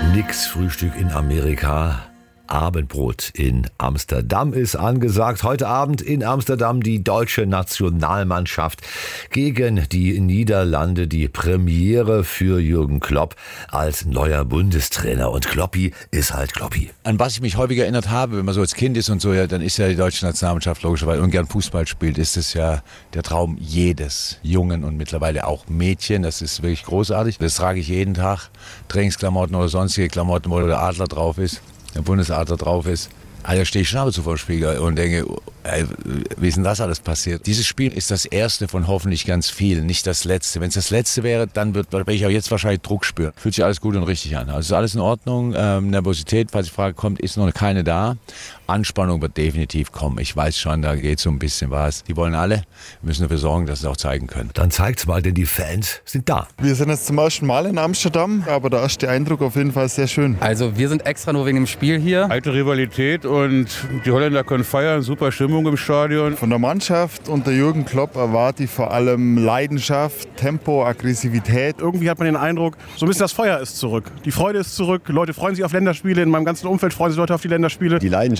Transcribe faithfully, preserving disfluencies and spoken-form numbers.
Nix Frühstück in Amerika. Abendbrot in Amsterdam ist angesagt. Heute Abend in Amsterdam die deutsche Nationalmannschaft gegen die Niederlande. Die Premiere für Jürgen Klopp als neuer Bundestrainer. Und Kloppi ist halt Kloppi. An was ich mich häufig erinnert habe, wenn man so als Kind ist und so, ja, dann ist ja die deutsche Nationalmannschaft logischerweise und gern Fußball spielt, ist es ja der Traum jedes Jungen und mittlerweile auch Mädchen. Das ist wirklich großartig. Das trage ich jeden Tag. Trainingsklamotten oder sonstige Klamotten, wo der Adler drauf ist. Der Bundesadler drauf ist. Also stehe ich schon ab und zu vor dem Spiegel und denke, ey, wie ist denn das alles passiert? Dieses Spiel ist das erste von hoffentlich ganz vielen, nicht das letzte. Wenn es das letzte wäre, dann würde ich auch jetzt wahrscheinlich Druck spüren. Fühlt sich alles gut und richtig an. Also ist alles in Ordnung. Ähm, Nervosität, falls die Frage kommt, ist noch keine da. Anspannung wird definitiv kommen. Ich weiß schon, da geht so ein bisschen was. Die wollen alle. Wir müssen dafür sorgen, dass sie es auch zeigen können. Dann zeigt's mal, denn die Fans sind da. Wir sind jetzt zum ersten Mal in Amsterdam, aber der erste Eindruck auf jeden Fall sehr schön. Also wir sind extra nur wegen dem Spiel hier. Alte Rivalität und die Holländer können feiern, super Stimmung im Stadion. Von der Mannschaft unter Jürgen Klopp erwarte ich vor allem Leidenschaft, Tempo, Aggressivität. Irgendwie hat man den Eindruck, so ein bisschen das Feuer ist zurück. Die Freude ist zurück, Leute freuen sich auf Länderspiele, in meinem ganzen Umfeld freuen sich Leute auf die Länderspiele. Die Leidenschaft